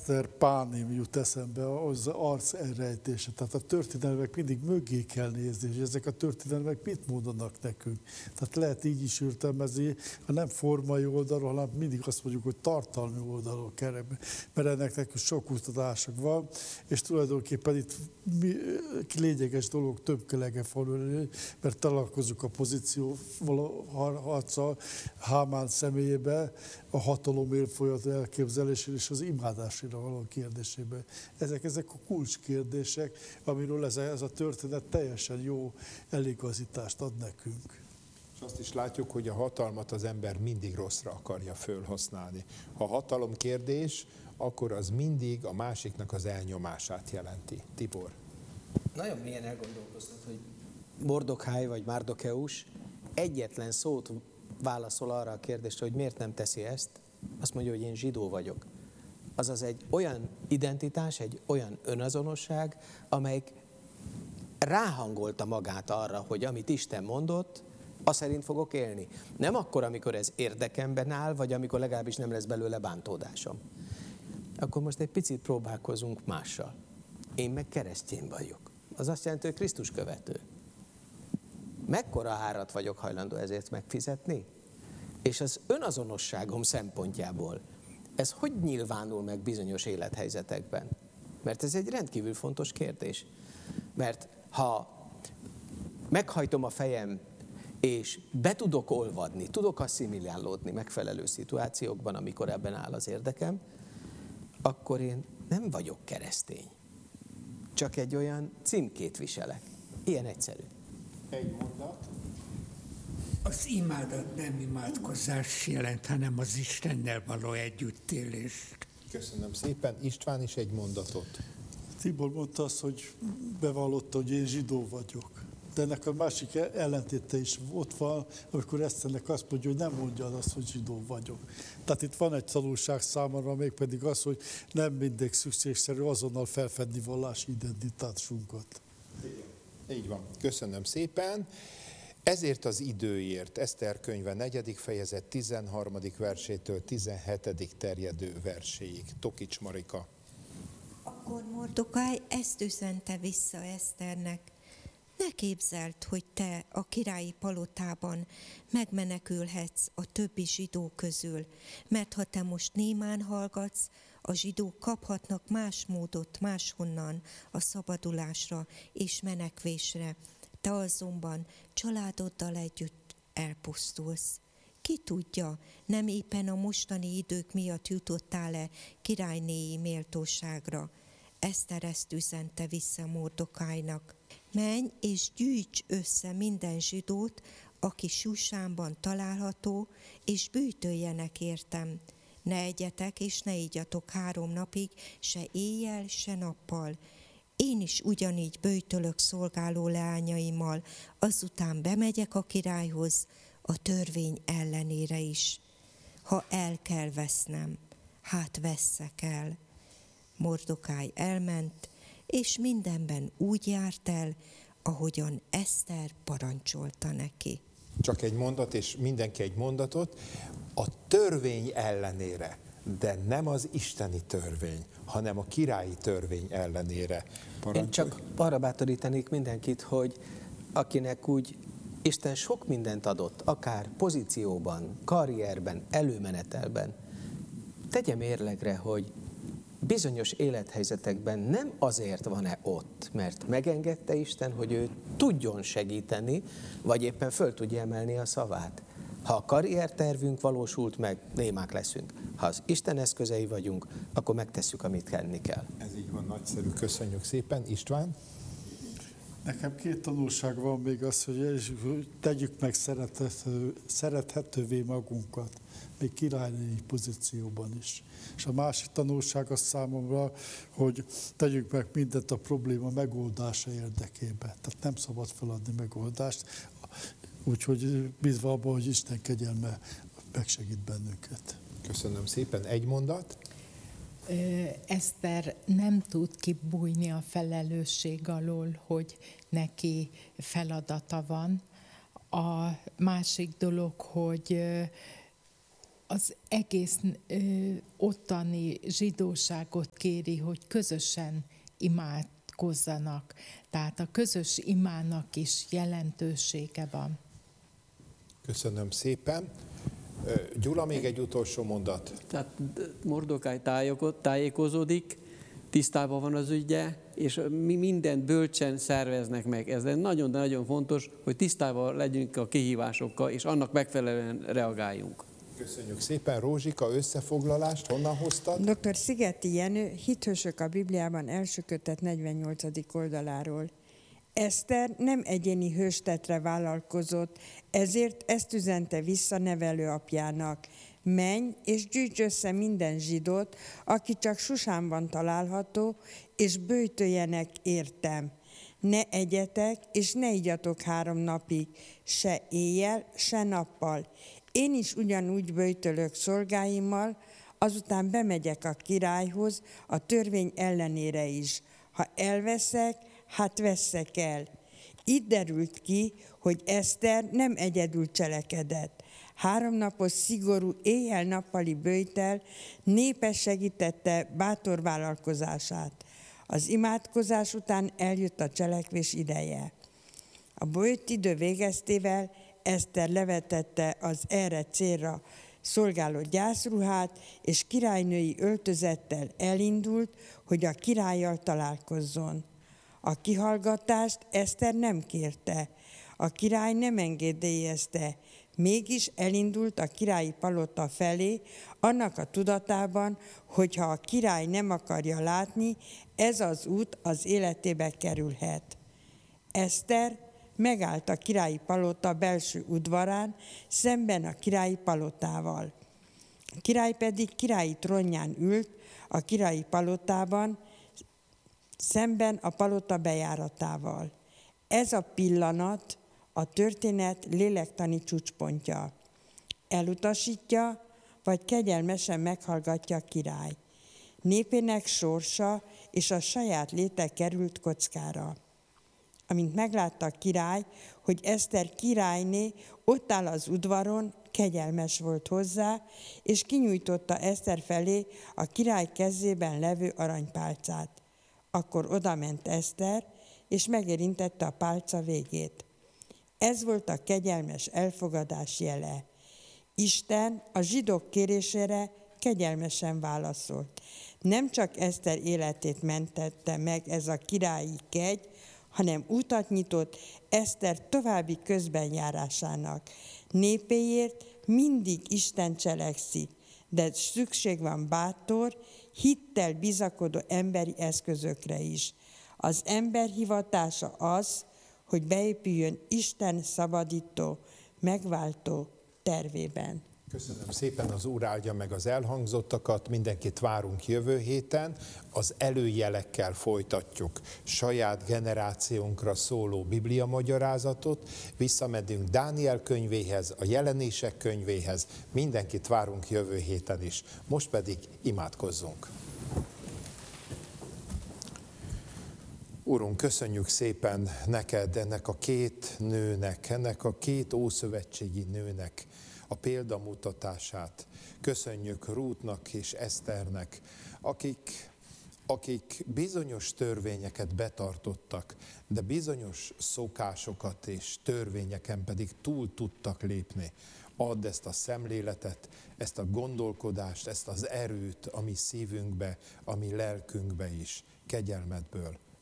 Eszter pánim jut eszembe, az arc elrejtése. Tehát a történelmek mindig mögé kell nézni, és ezek a történelmek mit mondanak nekünk. Tehát lehet így is értelmezni, ha nem formai oldalról, hanem mindig azt mondjuk, hogy tartalmi oldalról kell, mert ennek nekünk sok kutatások van, és tulajdonképpen itt lényeges dolog többkelege falul, mert találkozunk a pozícióval harccal, Hámán személyében, a hatalomért folyató elképzelésére és az imádásra való kérdésében. Ezek a kulcskérdések, amiről ez a történet teljesen jó eligazítást ad nekünk. És azt is látjuk, hogy a hatalmat az ember mindig rosszra akarja fölhasználni. Ha hatalom kérdés, akkor az mindig a másiknak az elnyomását jelenti. Tibor. Nagyon mélyen elgondolkoztat, hogy Mordokhaj vagy Márdokeus egyetlen szót válaszol arra a kérdésre, hogy miért nem teszi ezt, azt mondja, hogy én zsidó vagyok. Azaz egy olyan identitás, egy olyan önazonosság, amelyik ráhangolta magát arra, hogy amit Isten mondott, azt szerint fogok élni. Nem akkor, amikor ez érdekemben áll, vagy amikor legalábbis nem lesz belőle bántódásom. Akkor most egy picit próbálkozunk mással. Én meg keresztény vagyok. Az azt jelenti, hogy Krisztus követő. Mekkora árat vagyok hajlandó ezért megfizetni? És az önazonosságom szempontjából ez hogy nyilvánul meg bizonyos élethelyzetekben? Mert ez egy rendkívül fontos kérdés. Mert ha meghajtom a fejem, és be tudok olvadni, tudok asszimilálódni megfelelő szituációkban, amikor ebben áll az érdekem, akkor én nem vagyok keresztény. Csak egy olyan címkét viselek. Ilyen egyszerű. Egy mondat. Az imádat nem imádkozás jelent, hanem az Istennel való együttélést. Köszönöm szépen. István is egy mondatot. Tibor mondta azt, hogy bevallotta, hogy én zsidó vagyok. De ennek a másik ellentéte is ott van, amikor Eszternek azt mondja, hogy nem mondja azt, hogy zsidó vagyok. Tehát itt van egy tanulság számára, mégpedig az, hogy nem mindig szükségszerű azonnal felfedni vallási identitásunkat. Így van. Köszönöm szépen. Ezért az időért Eszter könyve 4. fejezet 13. versétől 17. terjedő verséig. Tokics Marika. Akkor Mordokhaj ezt üzente vissza Eszternek. Ne képzeld, hogy te a királyi palotában megmenekülhetsz a többi zsidó közül, mert ha te most némán hallgatsz, a zsidók kaphatnak más módot máshonnan a szabadulásra és menekvésre. Te azonban családoddal együtt elpusztulsz. Ki tudja, nem éppen a mostani idők miatt jutottál-e királynéi méltóságra? Eszter ezt üzente vissza Mordokhajnak. Menj és gyűjts össze minden zsidót, aki Susánban található, és bűjtöljenek értem. Ne egyetek és ne igyatok 3 napig, se éjjel, se nappal. Én is ugyanígy böjtölök szolgáló leányaimmal, azután bemegyek a királyhoz, a törvény ellenére is. Ha el kell vesznem, hát vesszek el. Mordokhaj elment, és mindenben úgy járt el, ahogyan Eszter parancsolta neki. Csak egy mondat, és mindenki egy mondatot. A törvény ellenére, de nem az isteni törvény, hanem a királyi törvény ellenére. Én csak arra bátorítanék mindenkit, hogy akinek úgy Isten sok mindent adott, akár pozícióban, karrierben, előmenetelben, tegye mérlegre, hogy bizonyos élethelyzetekben nem azért van-e ott, mert megengedte Isten, hogy ő tudjon segíteni, vagy éppen föl tudja emelni a szavát. Ha a karriertervünk valósult meg, némák leszünk. Ha az Isten eszközei vagyunk, akkor megtesszük, amit tenni kell. Ez így van, nagyszerű. Köszönjük szépen. István? Nekem 2 tanulság van még az, hogy tegyük meg szerethetővé magunkat, még királyi pozícióban is. És a másik tanulság az számomra, hogy tegyük meg mindent a probléma megoldása érdekében. Tehát nem szabad feladni megoldást, úgyhogy bízva abban, hogy Isten kegyelme megsegít bennünket. Köszönöm szépen. Egy mondat? Eszter nem tud kibújni a felelősség alól, hogy neki feladata van. A másik dolog, hogy az egész ottani zsidóságot kéri, hogy közösen imádkozzanak. Tehát a közös imának is jelentősége van. Köszönöm szépen. Gyula, még egy utolsó mondat. Tehát Mordokáj tájékozódik, tisztában van az ügye, és mi mindent bölcsen szerveznek meg. Ez nagyon-nagyon fontos, hogy tisztában legyünk a kihívásokkal, és annak megfelelően reagáljunk. Köszönjük szépen. Rózsika, összefoglalást honnan hoztad? Dr. Szigeti Jenő, Hithősök a Bibliában, első kötet 48. oldaláról. Eszter nem egyéni hőstetre vállalkozott, ezért ezt üzente vissza nevelőapjának. Menj és gyűjts össze minden zsidót, aki csak Susánban található, és böjtöljenek értem. Ne egyetek, és ne igyatok 3 napig, se éjjel, se nappal. Én is ugyanúgy böjtölök szolgáimmal, azután bemegyek a királyhoz, a törvény ellenére is. Ha elveszek, hát vesszek el. Itt derült ki, hogy Eszter nem egyedül cselekedett. 3 napos szigorú éjjel-nappali böjtel népe segítette bátor vállalkozását. Az imádkozás után eljött a cselekvés ideje. A böjtidő végeztével Eszter levetette az erre célra szolgáló gyászruhát, és királynői öltözettel elindult, hogy a királlyal találkozzon. A kihallgatást Eszter nem kérte, a király nem engedélyezte, mégis elindult a királyi palota felé, annak a tudatában, hogy ha a király nem akarja látni, ez az út az életébe kerülhet. Eszter megállt a királyi palota belső udvarán, szemben a királyi palotával. A király pedig királyi trónján ült a királyi palotában, szemben a palota bejáratával. Ez a pillanat a történet lélektani csúcspontja. Elutasítja, vagy kegyelmesen meghallgatja a király. Népének sorsa és a saját léte került kockára. Amint meglátta a király, hogy Eszter királyné ott áll az udvaron, kegyelmes volt hozzá, és kinyújtotta Eszter felé a király kezében levő aranypálcát. Akkor odament Eszter, és megérintette a pálca végét. Ez volt a kegyelmes elfogadás jele. Isten a zsidók kérésére kegyelmesen válaszolt. Nem csak Eszter életét mentette meg ez a királyi kegy, hanem utat nyitott Eszter további közbenjárásának. Népéért mindig Isten cselekszik, de szükség van bátor, hittel bizakodó emberi eszközökre is. Az ember hivatása az, hogy beépüljön Isten szabadító, megváltó tervében. Köszönöm szépen, az Úr áldja meg az elhangzottakat, mindenkit várunk jövő héten, az előjelekkel folytatjuk saját generációnkra szóló Biblia magyarázatot, visszamedünk Dániel könyvéhez, a Jelenések könyvéhez, mindenkit várunk jövő héten is. Most pedig imádkozzunk. Urunk, köszönjük szépen neked, ennek a 2 nőnek, ennek a 2 ószövetségi nőnek a példamutatását. Köszönjük Rútnak és Eszternek, akik bizonyos törvényeket betartottak, de bizonyos szokásokat és törvényeken pedig túl tudtak lépni. Add ezt a szemléletet, ezt a gondolkodást, ezt az erőt a mi szívünkbe, a mi lelkünkbe is, kegyelmedből.